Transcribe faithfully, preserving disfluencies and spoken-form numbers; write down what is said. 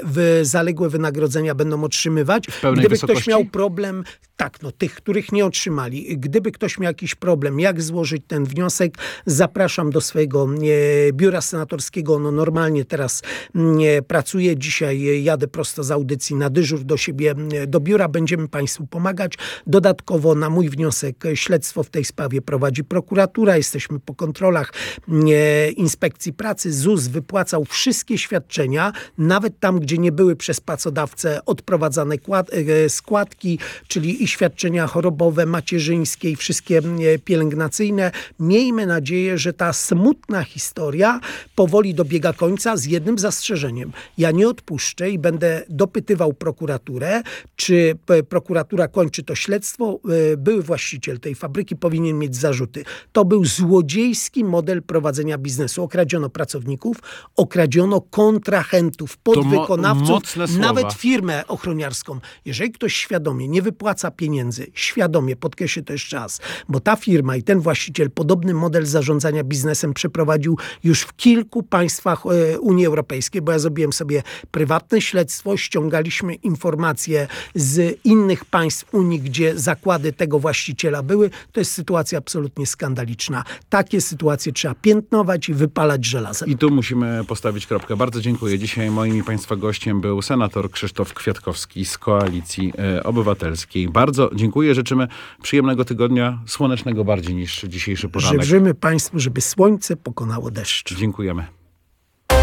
w zaległe wynagrodzenia będą otrzymywać. pełnej Gdyby wysokości? ktoś miał problem, tak, no tych, których nie otrzymali. Gdyby ktoś miał jakiś problem, jak złożyć ten wniosek, zapraszam do swojego e, biura senatorskiego. No normalnie teraz e, pracuję. Dzisiaj jadę prosto z audycji na dyżur do siebie, e, do biura. Będziemy Państwu pomagać. Dodatkowo na mój wniosek e, śledztwo w tej sprawie prowadzi prokuratura. Jesteśmy po kontrolach e, Inspekcji Pracy. ZUS wypłacał wszystkie świadczenia, nawet tam, gdzie nie były przez pracodawcę odprowadzane kład, e, składki, czyli i świadczenia chorobowe, macierzyńskie i wszystkie e, pielęgnacyjne. Miejmy nadzieję, że ta smutna historia powoli dobiega końca z jednym zastrzeżeniem. Ja nie odpuszczę i będę dopytywał prokuraturę, czy e, prokuratura kończy to śledztwo. E, były właściciel tej fabryki powinien mieć zarzuty. To był złodziejski model prowadzenia biznesu. Okradziono pracowników, okradziono kontrahentów, podwykonawców, mocne słowa. nawet firmę ochroniarską. Jeżeli ktoś świadomie nie wypłaca pieniędzy, świadomie, podkreślę to jeszcze raz, bo ta firma i ten właściciel podobny model zarządzania biznesem przeprowadził już w kilku państwach e, Unii Europejskiej, bo ja zrobiłem sobie prywatne śledztwo, ściągaliśmy informacje z innych państw Unii, gdzie zakłady tego właściciela były. To jest sytuacja absolutnie skandaliczna. Takie sytuacje trzeba piętnować i wypalać żelazem. I tu musimy postawić kropkę. Bardzo dziękuję. Dzisiaj moim i Państwa gościem był senator Krzysztof Kwiatkowski z Koalicji e, Obywatelskiej. Bardzo dziękuję. Życzymy przyjemnego tygodnia, słonecznego bardziej niż dzisiejszy poranek. Życzymy Państwu, żeby słońce pokonało deszcz. Dziękujemy.